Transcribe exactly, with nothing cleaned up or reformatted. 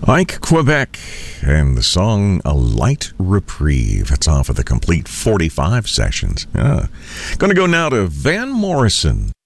Ike Quebec and the song A Light Reprieve. That's off of the complete forty-five sessions. Yeah. Going to go now to Van Morrison.